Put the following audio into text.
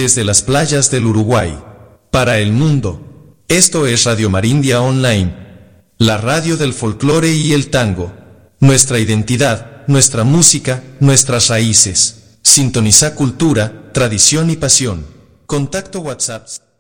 desde las playas del Uruguay, para el mundo. Esto es Radio Marindia Online, la radio del folclore y el tango. Nuestra identidad, nuestra música, nuestras raíces. Sintoniza cultura, tradición y pasión. Contacto WhatsApp